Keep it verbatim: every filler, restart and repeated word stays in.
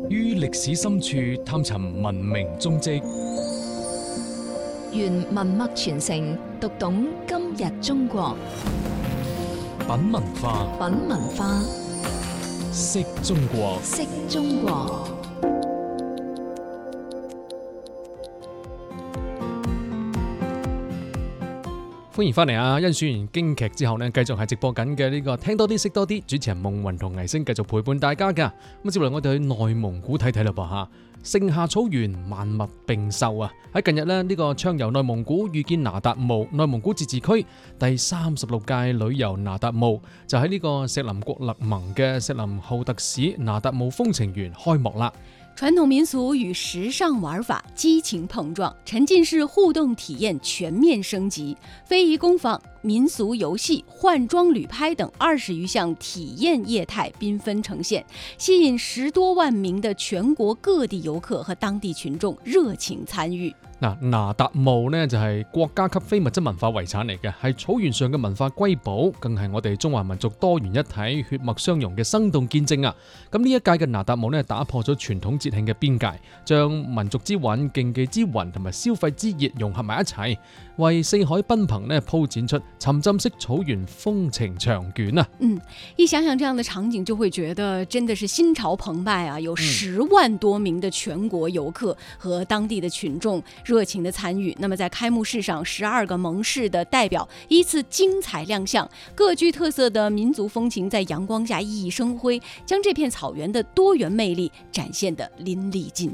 於歷史深處探尋文明蹤跡， 願文脈傳承，讀懂今日中國。 品文化， 品文化， 識中國， 識中國。 歡迎翻嚟啊！甄選完京劇之後呢，繼續係直播緊嘅呢個聽多啲識多啲，主持人夢雲同倪星繼續陪伴大家噶。咁接落嚟我哋去內蒙古睇睇啦噃吓，盛夏草原萬物並秀啊！喺近日呢，呢個暢遊內蒙古遇見那達慕內蒙古自治區第三十六屆旅遊那達慕就喺呢個錫林郭勒盟嘅錫林浩特市那達慕風情園開幕啦。 傳統民俗與時尚玩法激情碰撞，沉浸式互動體驗全面升級，非遺工坊、民俗遊戲、換裝旅拍等二十餘項體驗業態繽紛呈現，吸引十多萬名的全國各地遊客和當地群眾熱情參與。 嗱，那達慕呢就係國家級非物質文化遺產嚟嘅，係草原上嘅文化瑰寶，更係我哋中華民族多元一體、血脈相融嘅生動見證啊！咁呢一屆嘅那達慕呢，打破咗傳統節慶嘅邊界，將民族之韻、競技之魂同埋消費之熱融合埋一齊，為四海奔騰呢鋪展出沉浸式草原風情長卷啊！ 嗯，一想想這樣的場景，就會覺得真的是心潮澎湃啊！有十萬多名的全國遊客和當地的群眾熱情的參與。那麼在開幕式上，十二個盟市的代表依次精彩亮相，各具特色的民族風情在陽光下熠熠生輝，將這片草原的多元魅力展現得淋漓盡